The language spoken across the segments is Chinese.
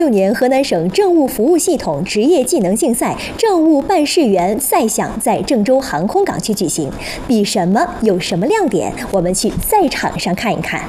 6年河南省政务服务系统职业技能竞赛政务办事员赛项在郑州航空港区举行，比什么有什么亮点？我们去赛场上看一看。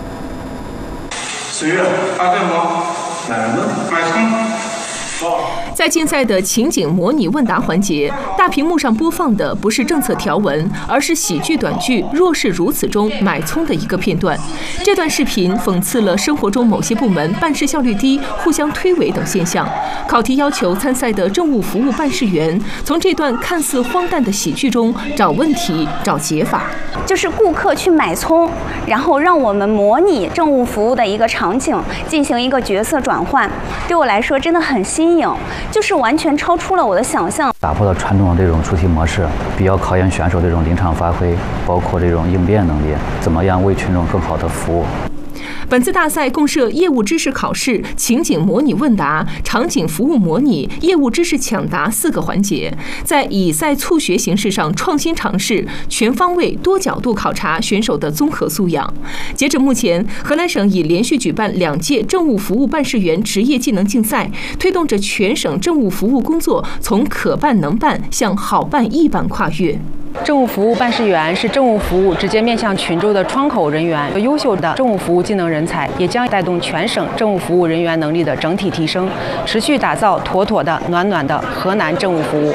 4月2点吗？买葱。 在竞赛的情景模拟问答环节，大屏幕上播放的不是政策条文，而是喜剧短剧《若是如此》中买葱的一个片段。这段视频讽刺了生活中某些部门办事效率低、互相推诿等现象。考题要求参赛的政务服务办事员从这段看似荒诞的喜剧中找问题、找解法。 就是顾客去买葱，然后让我们模拟政务服务的一个场景，进行一个角色转换。对我来说真的很新颖。 就是完全超出了我的想象， 打破了传统的这种出题模式，比较考验选手这种临场发挥，包括这种应变能力，怎么样为群众更好的服务。 本次大赛共设业务知识考试、情景模拟问答、场景服务模拟、业务知识抢答4个环节，在以赛促学形式上创新尝试，全方位、多角度考察选手的综合素养。截止目前，河南省已连续举办2届政务服务办事员职业技能竞赛，推动着全省政务服务工作从可办能办向好办易办跨越。 政务服务办事员是政务服务直接面向群众的窗口人员，优秀的政务服务技能人才也将带动全省政务服务人员能力的整体提升，持续打造妥妥的、暖暖的河南政务服务。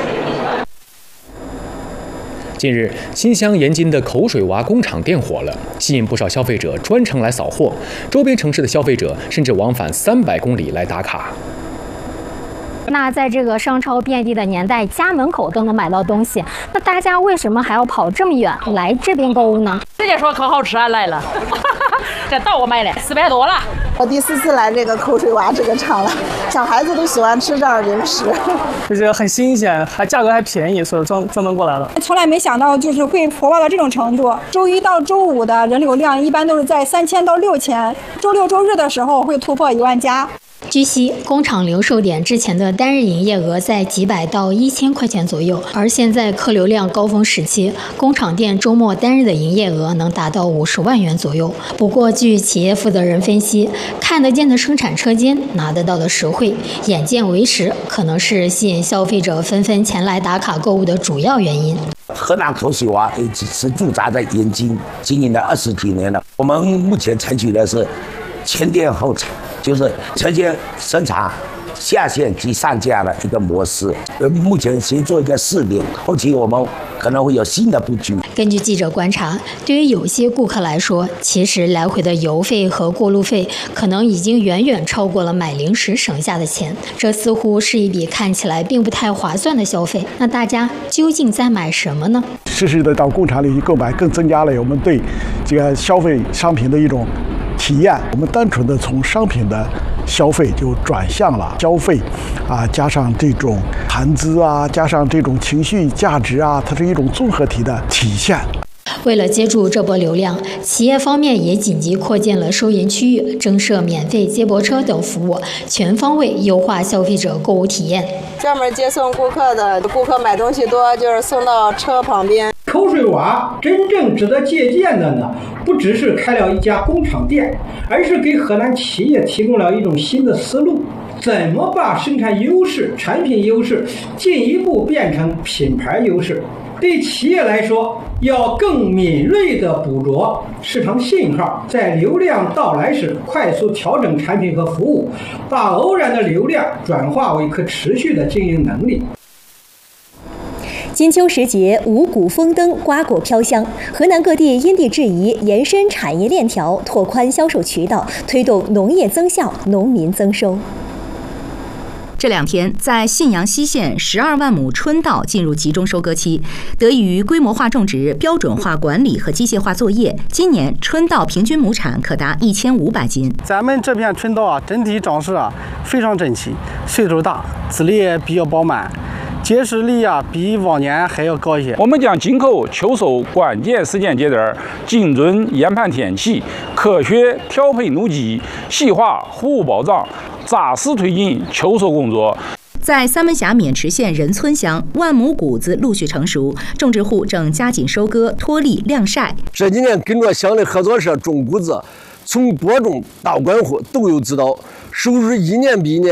近日，新乡盐津的口水娃工厂店火了，吸引不少消费者专程来扫货，周边城市的消费者甚至往返300公里来打卡。 那在这个商超遍地的年代，家门口都能买到东西，那大家为什么还要跑这么远来这边购物呢？ 直接说可好吃啊，来了，这到我买的400多了。 我第4次来这个口水娃这个厂了，小孩子都喜欢吃这儿零食， 就觉得很新鲜，还价格还便宜，所以专门过来了。 从来没想到就是会火爆到这种程度。周1到周5的人流量一般都是在3000到6000，周6周日的时候会突破1万家。 据悉，工厂零售点之前的单日营业额在几百到1000块钱左右，而现在客流量高峰时期，工厂店周末单日的营业额能达到50万元左右。不过，据企业负责人分析，看得见的生产车间，拿得到的实惠，眼见为实，可能是吸引消费者纷纷前来打卡购物的主要原因。 河南口水娃是驻扎在盐津，经营了20几年了。我们目前采取的是前店后厂。 就是车间生产、下线及上架的一个模式。目前先做一个试点，后期我们可能会有新的布局。 根据记者观察，对于有些顾客来说，其实来回的油费和过路费可能已经远远超过了买零食省下的钱，这似乎是一笔看起来并不太划算的消费。那大家究竟在买什么呢？ 实时的到工厂里去购买，更增加了我们对这个消费商品的一种 体验。我们单纯的从商品的消费就转向了消费，加上这种谈资啊，加上这种情绪价值啊，它是一种综合体的体现。 为了接住这波流量，企业方面也紧急扩建了收银区域，增设免费接驳车等服务，全方位优化消费者购物体验。 专门接送顾客的，顾客买东西多，就是送到车旁边。 口水娃真正值得借鉴的呢，不只是开了一家工厂店，而是给河南企业提供了一种新的思路。 怎么把生产优势、产品优势进一步变成品牌优势？对企业来说，要更敏锐地捕捉市场信号，在流量到来时快速调整产品和服务，把偶然的流量转化为可持续的经营能力。 金秋时节，五谷丰登，瓜果飘香。河南各地因地制宜，延伸产业链条，拓宽销售渠道，推动农业增效，农民增收。 这2天，在信阳西县12万亩春稻进入集中收割期，得益于规模化种植、标准化管理和机械化作业，今年春稻平均亩产可达1500斤。 咱们这片春稻整体长势非常整齐，岁数大，籽粒也比较饱满。 结实力比往年还要高一些。 我们将今后秋收关键时间节点精准研判天气，科学调配农机，细化货物保障，扎实推进秋收工作。 在三门峡渑池县仁村乡，万亩谷子陆续成熟，种植户正加紧收割、脱粒、晾晒。 这几年跟着乡里合作社种谷子，从播种到管货都有指导，收入一年比一年